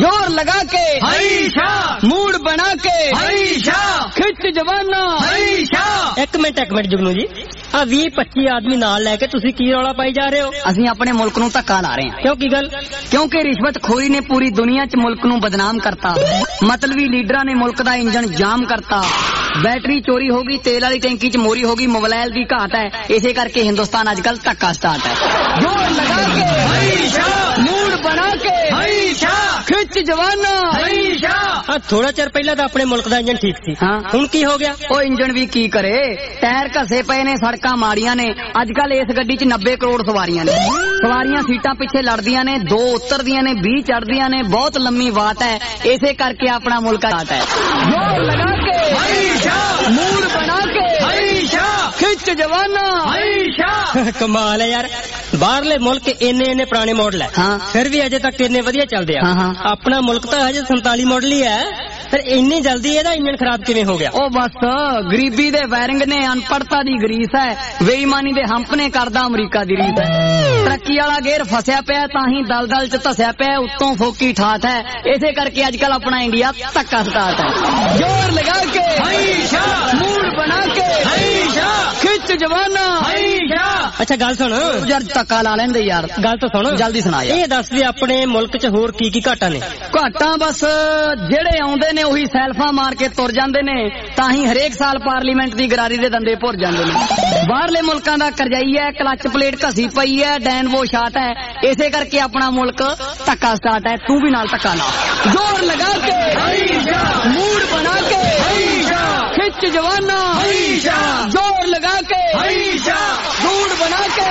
जोर लगा के हईशा, मूड बना के हईशा, खिच जवाना हईशा। एक मिनट जुगनू जी, आ 20-25 आदमी नाल लेके तुसी की रौला पाई जा रहे हो? ਅਸੀਂ ਆਪਣੇ ਮੁਲਕ ਨੂੰ ਧੱਕਾ ਲਾ ਰਹੇ ਹਾਂ। क्यों की गल? ਕਿਉਂਕਿ ਰਿਸ਼ਵਤਖੋਰੀ ਨੇ ਪੂਰੀ ਦੁਨੀਆ 'ਚ ਮੁਲਕ ਨੂੰ ਬਦਨਾਮ ਕਰਤਾ। ਮਤਲਬੀ ਲੀਡਰਾਂ ਨੇ ਮੁਲਕ ਦਾ ਇੰਜਣ ਜਾਮ ਕਰਤਾ। बैटरी चोरी होगी, तेल वाली टैंकी च मोरी होगी, मोबाइल की घाट है। इसे करके हिंदुस्तान आजकल धक्का स्टार्ट है। जोर लगा के हईशा, मूड बना के हईशा, खिच जवाना हईशा। हाँ, थोड़ा चਿਰ ਪਹਿਲਾਂ ਤਾਂ ਆਪਣੇ ਮੁਲਕ ਦਾ ਇੰਜਨ ਠੀਕ ਸੀ। हाँ ਹੁਣ ਕੀ ਹੋ ਗਿਆ? ਉਹ ਇੰਜਣ ਵੀ ਕੀ ਕਰੇ, ਟਾਇਰ ਘਸੇ ਪਏ ਨੇ, ਸੜਕਾਂ ਮਾੜੀਆਂ ਨੇ। ਅੱਜ ਕੱਲ ਇਸ ਗੱਡੀ 'ਚ 90 ਕਰੋੜ ਸਵਾਰੀਆਂ ਨੇ। ਸਵਾਰੀਆਂ ਸੀਟਾਂ ਪਿੱਛੇ ਲੜਦੀਆਂ ਨੇ, 2 ਉਤਰਦੀਆਂ ਨੇ, 20 ਚੜਦੀਆਂ ਨੇ। ਬਹੁਤ ਲੰਮੀ ਬਾਤ ਹੈ। ਇਸੇ ਕਰਕੇ ਆਪਣਾ ਮੁਲਕ ਘਾਟ ਹੈ। जोर लगा के हईशा, मूड बना के हईशा, खिच जवाना हईशा। ਕਮਾਲ ਹੈ ਯਾਰ, ਬਾਹਰਲੇ ਮੁਲਕ ਇੰਨੇ ਪੁਰਾਣੇ ਮਾਡਲ ਹੈ, ਹਾਂ। ਫਿਰ ਵੀ ਅਜੇ ਤੱਕ ਇੰਨੇ ਵਧੀਆ ਚੱਲਦੇ ਆ। ਹਾਂ, ਹਾਂ। ਆਪਣਾ ਮੁਲਕ ਤਾਂ ਹਜੇ 47 ਮਾਡਲ ਹੀ ਹੈ, ਫਿਰ ਇੰਨੀ ਜਲਦੀ ਇਹਦਾ ਇੰਜਨ ਖਰਾਬ ਕਿਵੇਂ ਹੋ ਗਿਆ? ਉਹ ਬਸ ਗਰੀਬੀ ਦੇ ਵਾਇਰਿੰਗ ਨੇ, ਅਨਪੜਤਾ ਦੀ ਗਰੀਸ ਹੈ, ਬੇਈਮਾਨੀ ਦੇ ਹੰਪ ਨੇ ਕਰਦਾ ਅਮਰੀਕਾ ਦੀ ਰੀਸ ਹੈ। ਤਰੱਕੀ ਵਾਲਾ ਗੇਰ ਫਸਿਆ ਪਿਆ, ਤਾਂ ਹੀ ਦਲਦਲ 'ਚ ਧਸਿਆ ਪਿਆ, ਉੱਤੋਂ ਫੋਕੀ ਠਾਠ ਹੈ। ਇਸੇ ਕਰਕੇ ਅੱਜ ਕੱਲ ਆਪਣਾ ਇੰਡੀਆ ਧੱਕਾ ਸਟਾਰਟ ਹੈ। जोर लगा के हईशा, मूड बना के हईशा, खिच जवाना हईशा। ਅੱਛਾ ਗੱਲ ਸੁਣ, ਯਾਰ ਧੱਕਾ ਲਾ ਲੈਂਦੇ ਯਾਰ। ਗੱਲ ਤਾਂ ਸੁਣ, ਜਲਦੀ ਸੁਣਾ ਯਾਰ। ਇਹ ਦੱਸ ਵੀ ਆਪਣੇ ਮੁਲਕ 'ਚ ਹੋਰ ਕੀ ਘਾਟਾਂ ਨੇ? ਘਾਟਾਂ ਬਸ ਜਿਹੜੇ ਆਉਂਦੇ ਨੇ ਉਹੀ ਸੈਲਫਾਂ ਮਾਰ ਕੇ ਤੁਰ ਜਾਂਦੇ ਨੇ, ਤਾਂ ਹੀ ਹਰੇਕ ਸਾਲ ਪਾਰਲੀਮੈਂਟ ਦੀ ਗਰਾਰੀ ਦੇ ਦੰਦੇ ਭੁਰ ਜਾਂਦੇ ਨੇ। ਬਾਹਰਲੇ ਮੁਲਕਾਂ ਦਾ ਕਰਜਾਈ ਹੈ, ਕਲੱਚ ਪਲੇਟ ਘਸੀ ਪਈ ਹੈ, ਡੈਨਵੋ ਸ਼ਾਟ ਹੈ। ਇਸੇ ਕਰਕੇ ਆਪਣਾ ਮੁਲਕ ਧੱਕਾ ਸਟਾਰਟ ਹੈ। ਤੂੰ ਵੀ ਨਾਲ ਧੱਕਾ ਲਾ। ਜ਼ੋਰ ਲਗਾ ਕੇ हईशा, मूड बना के हईशा, खिच जवाना हईशा, जोर लगा के हईशा, मूड बना के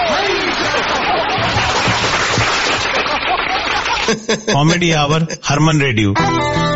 कॉमेडी आवर हरमन रेडियो।